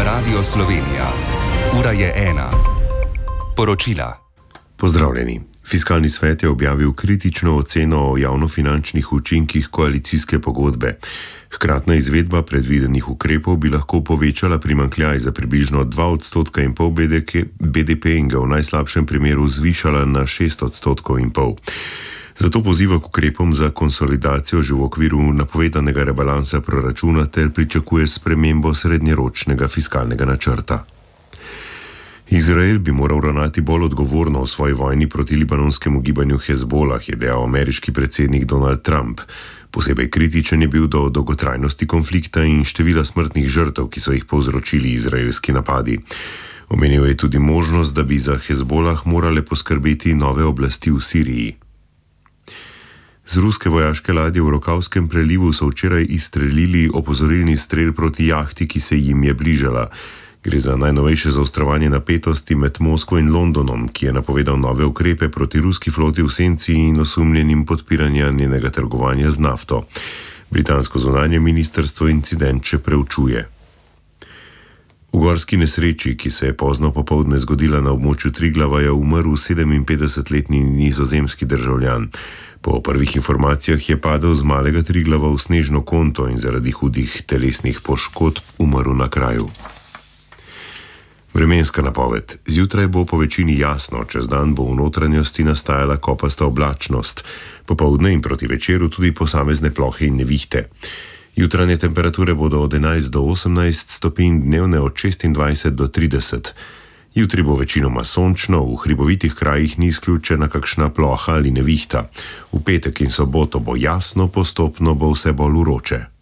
Radio Slovenija. Ura je 1. Poročila. Pozdravljeni. Fiskalni svet je objavil kritično oceno o javnofinančnih učinkih koalicijske pogodbe. Hkratna izvedba predvidenih ukrepov bi lahko povečala primanjkljaj za približno 2,5% BDP in ga v najslabšem primeru zvišala na 6,5%. Zato poziva k ukrepom za konsolidacijo že v okviru napovedanega rebalansa proračuna ter pričakuje spremembo srednjeročnega fiskalnega načrta. Izrael bi moral ravnati bolj odgovorno v svoji vojni proti libanonskemu gibanju Hezbolah, je dejal ameriški predsednik Donald Trump. Posebej kritičen je bil do dolgotrajnosti konflikta in števila smrtnih žrtev, ki so jih povzročili izraelski napadi. Omenil je tudi možnost, da bi za Hezbolah morale poskrbeti nove oblasti v Siriji. Z ruske vojaške ladje v Rokavskem prelivu so včeraj izstrelili opozorilni strel proti jahti, ki se jim je bližala. Gre za najnovejše zaostrovanje napetosti med Moskvo in Londonom, ki je napovedal nove ukrepe proti ruski floti v senci in osumljenim podpiranja njenega trgovanja z nafto. Britansko zunanje ministrstvo incident še preučuje. V gorski nesreči, ki se je pozno popoldne zgodila na območju Triglava, je umrl 57-letni nizozemski državljan. Po prvih informacijah je padel z malega Triglava v snežno konto in zaradi hudih telesnih poškodb umrl na kraju. Vremenska napoved. Zjutraj bo po večini jasno, čez dan bo v notranjosti nastajala kopasta oblačnost. Popoldne in proti večeru tudi posamezne plohe in nevihte. Jutranje temperature bodo od 11 do 18 stopinj, dnevne od 26 do 30. Jutri bo večinoma sončno, v hribovitih krajih ni izključena kakšna ploha ali nevihta. V petek in soboto bo jasno, postopno bo vse bolj vroče.